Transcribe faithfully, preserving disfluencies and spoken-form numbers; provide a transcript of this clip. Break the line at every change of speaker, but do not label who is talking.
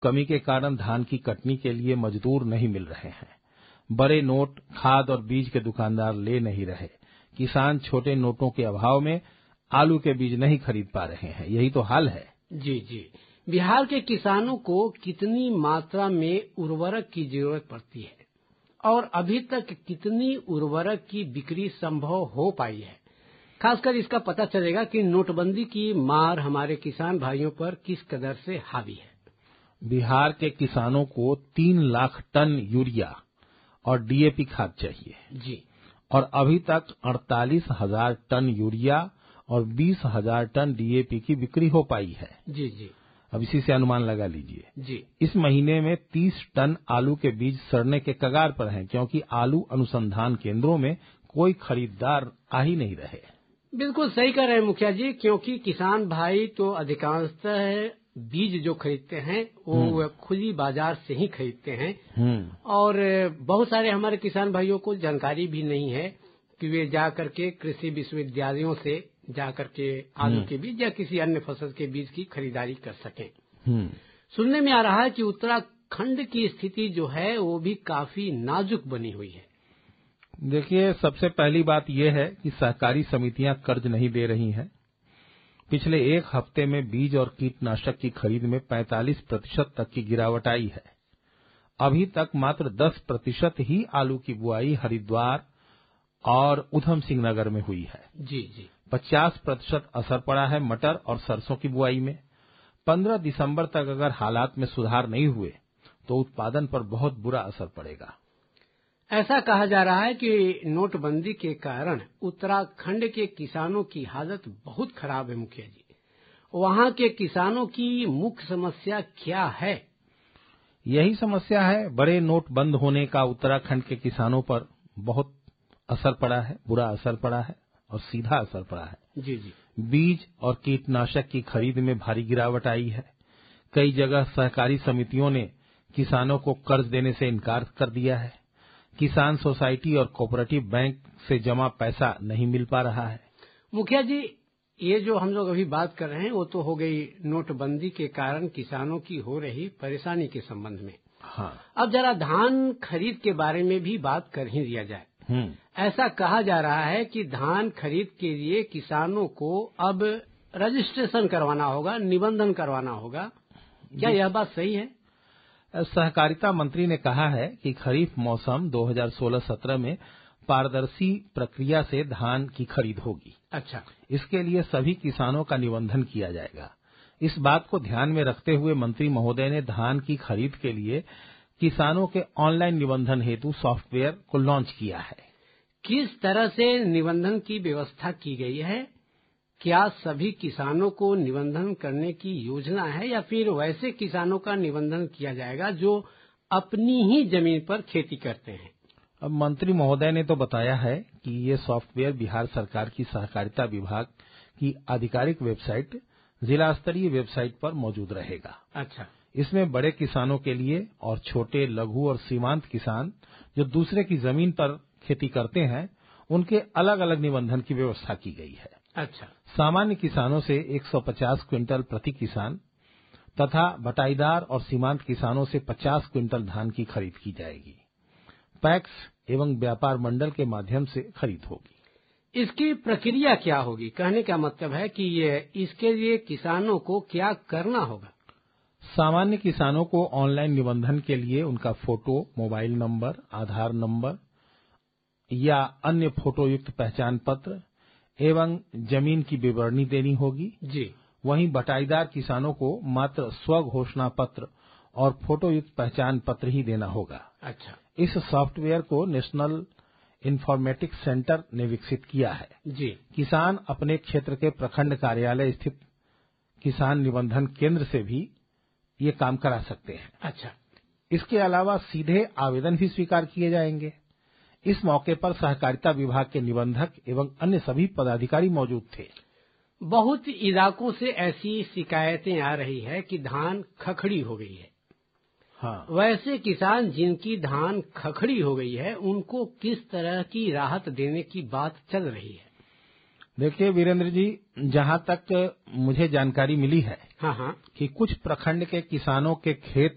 कमी के कारण धान की कटनी के लिए मजदूर नहीं मिल रहे हैं। बड़े नोट, खाद और बीज के दुकानदार ले नहीं रहे। किसान छोटे नोटों के अभाव में आलू के बीज नहीं खरीद पा रहे हैं। यही तो हाल है।
जी जी। बिहार के किसानों को कितनी मात्रा में उर्वरक की जरूरत पड़ती है और अभी तक कितनी उर्वरक की बिक्री संभव हो पाई है, खासकर इसका पता चलेगा कि नोटबंदी की मार हमारे किसान भाइयों पर किस कदर से हावी है।
बिहार के किसानों को तीन लाख टन यूरिया और डीएपी खाद चाहिए
जी,
और अभी तक अड़तालीस हजार टन यूरिया और बीस हजार टन डीएपी की बिक्री हो पाई है।
जी जी।
अब इसी से अनुमान लगा लीजिए।
जी,
इस महीने में तीस टन आलू के बीज सड़ने के कगार पर हैं, क्योंकि आलू अनुसंधान केंद्रों में कोई खरीदार आ ही नहीं रहे।
बिल्कुल सही कह रहे हैं मुखिया जी, क्योंकि किसान भाई तो अधिकांशतः बीज जो खरीदते हैं वो खुली बाजार से ही खरीदते हैं और बहुत सारे हमारे किसान भाइयों को जानकारी भी नहीं है कि वे जा करके कृषि विश्वविद्यालयों से जा करके आलू के बीज या किसी अन्य फसल के बीज की खरीदारी कर सकें। सुनने में आ रहा है कि उत्तराखंड की स्थिति जो है वो भी काफी नाजुक बनी हुई है।
देखिए, सबसे पहली बात यह है कि सहकारी समितियां कर्ज नहीं दे रही हैं। पिछले एक हफ्ते में बीज और कीटनाशक की खरीद में पैंतालीस प्रतिशत तक की गिरावट आई है। अभी तक मात्र दस प्रतिशत ही आलू की बुआई हरिद्वार और उधम सिंह नगर में हुई है।
जी जी।
पचास प्रतिशत असर पड़ा है मटर और सरसों की बुआई में। पंद्रह दिसंबर तक अगर हालात में सुधार नहीं हुए तो उत्पादन पर बहुत बुरा असर पड़ेगा।
ऐसा कहा जा रहा है कि नोटबंदी के कारण उत्तराखंड के किसानों की हालत बहुत खराब है। मुखिया जी, वहां के किसानों की मुख्य समस्या क्या है?
यही समस्या है, बड़े नोट बंद होने का उत्तराखंड के किसानों पर बहुत असर पड़ा है, बुरा असर पड़ा है और सीधा असर पड़ा है।
जी जी।
बीज और कीटनाशक की खरीद में भारी गिरावट आई है। कई जगह सहकारी समितियों ने किसानों को कर्ज देने से इनकार कर दिया है। किसान सोसाइटी और कोऑपरेटिव बैंक से जमा पैसा नहीं मिल पा रहा है।
मुखिया जी, ये जो हम लोग अभी बात कर रहे हैं वो तो हो गई नोटबंदी के कारण किसानों की हो रही परेशानी के संबंध में।
हाँ।
अब जरा धान खरीद के बारे में भी बात कर ही दिया जाए। ऐसा कहा जा रहा है कि धान खरीद के लिए किसानों को अब रजिस्ट्रेशन करवाना होगा, निबंधन करवाना होगा। क्या यह बात सही है?
सहकारिता मंत्री ने कहा है कि खरीफ मौसम दो हज़ार सोलह सत्रह में पारदर्शी प्रक्रिया से धान की खरीद होगी।
अच्छा।
इसके लिए सभी किसानों का निबंधन किया जाएगा। इस बात को ध्यान में रखते हुए मंत्री महोदय ने धान की खरीद के लिए किसानों के ऑनलाइन निबंधन हेतु सॉफ्टवेयर को लॉन्च किया है।
किस तरह से निबंधन की व्यवस्था की गई है? क्या सभी किसानों को निबंधन करने की योजना है या फिर वैसे किसानों का निबंधन किया जाएगा जो अपनी ही जमीन पर खेती करते हैं?
अब मंत्री महोदय ने तो बताया है कि ये सॉफ्टवेयर बिहार सरकार की सहकारिता विभाग की आधिकारिक वेबसाइट, जिला स्तरीय वेबसाइट पर मौजूद रहेगा।
अच्छा।
इसमें बड़े किसानों के लिए और छोटे, लघु और सीमांत किसान जो दूसरे की जमीन पर खेती करते हैं, उनके अलग अलग निबंधन की व्यवस्था की गई है।
अच्छा।
सामान्य किसानों से एक सौ पचास क्विंटल प्रति किसान तथा बटाईदार और सीमांत किसानों से पचास क्विंटल धान की खरीद की जाएगी। पैक्स एवं व्यापार मंडल के माध्यम से खरीद होगी।
इसकी प्रक्रिया क्या होगी? कहने का मतलब है कि ये इसके लिए किसानों को क्या करना होगा?
सामान्य किसानों को ऑनलाइन निबंधन के लिए उनका फोटो, मोबाइल नंबर, आधार नंबर या अन्य फोटोयुक्त पहचान पत्र एवं जमीन की विवरणी देनी होगी।
जी।
वहीं बटाईदार किसानों को मात्र स्व घोषणा पत्र और फोटोयुक्त पहचान पत्र ही देना होगा।
अच्छा।
इस सॉफ्टवेयर को नेशनल इंफॉर्मेटिक्स सेंटर ने विकसित किया है।
जी।
किसान अपने क्षेत्र के प्रखंड कार्यालय स्थित किसान निबंधन केंद्र से भी ये काम करा सकते हैं।
अच्छा।
इसके अलावा सीधे आवेदन भी स्वीकार किए जाएंगे। इस मौके पर सहकारिता विभाग के निबंधक एवं अन्य सभी पदाधिकारी मौजूद थे।
बहुत इलाकों से ऐसी शिकायतें आ रही है कि धान खखड़ी हो गई है।
हाँ।
वैसे किसान जिनकी धान खखड़ी हो गई है, उनको किस तरह की राहत देने की बात चल रही है?
देखिए वीरेंद्र जी, जहाँ तक मुझे जानकारी मिली है
हाँ हाँ
कि कुछ प्रखंड के किसानों के खेत